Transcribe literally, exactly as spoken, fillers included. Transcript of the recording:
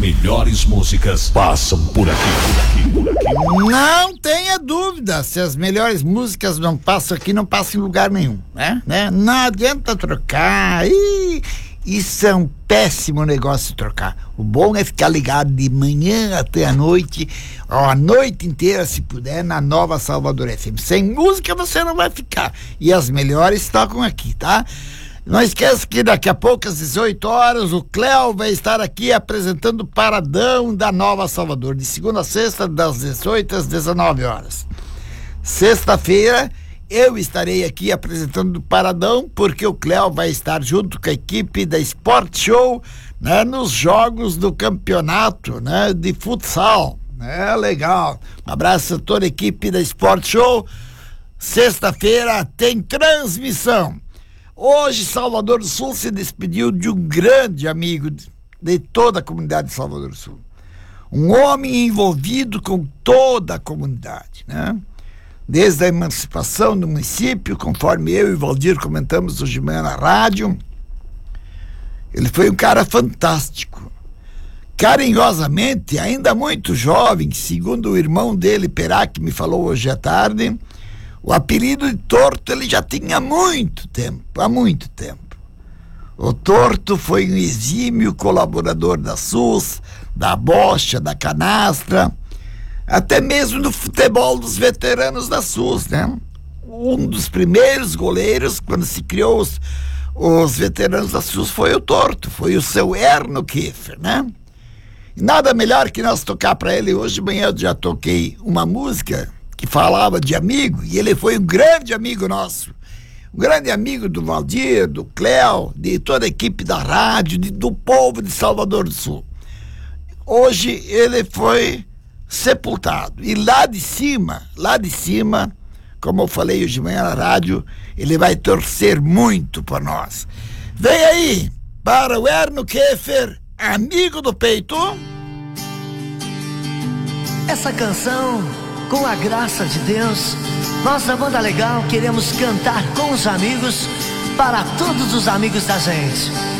melhores músicas passam por aqui, por aqui, por aqui. Não tenha dúvida, se as melhores músicas não passam aqui, não passam em lugar nenhum, né? né? Não adianta trocar. Ih, isso é um péssimo negócio trocar. O bom é ficar ligado de manhã até a noite, ó, a noite inteira, se puder, na Nova Salvador F M. Sem música você não vai ficar. E as melhores tocam aqui, tá? Não esqueça que daqui a pouco, às dezoito horas, o Cléo vai estar aqui apresentando o Paradão da Nova Salvador, de segunda a sexta, das dezoito às dezenove horas. Sexta-feira, eu estarei aqui apresentando o Paradão, porque o Cléo vai estar junto com a equipe da Sport Show, né, nos jogos do campeonato, né, de futsal. É legal. Um abraço a toda a equipe da Sport Show. Sexta-feira tem transmissão. Hoje, Salvador do Sul se despediu de um grande amigo de toda a comunidade de Salvador do Sul. Um homem envolvido com toda a comunidade, né? Desde a emancipação do município, conforme eu e o Valdir comentamos hoje de manhã na rádio, ele foi um cara fantástico. Carinhosamente, ainda muito jovem, segundo o irmão dele, Perá, que me falou hoje à tarde, o apelido de Torto ele já tinha há muito tempo, há muito tempo. O Torto foi um exímio colaborador da S U S, da bocha, da canastra, até mesmo no futebol dos veteranos da S U S, né? Um dos primeiros goleiros, quando se criou os, os veteranos da S U S, foi o Torto, foi o seu Erno Kiefer, né? E nada melhor que nós tocar para ele. Hoje de manhã eu já toquei uma música que falava de amigo, e ele foi um grande amigo nosso, um grande amigo do Valdir, do Cléo, de toda a equipe da rádio, de, do povo de Salvador do Sul. Hoje ele foi sepultado, e lá de cima, lá de cima, como eu falei hoje de manhã na rádio, ele vai torcer muito por nós. Vem aí, para o Erno Kiefer, amigo do peito. Essa canção, com a graça de Deus, nós da Banda Legal queremos cantar com os amigos, para todos os amigos da gente.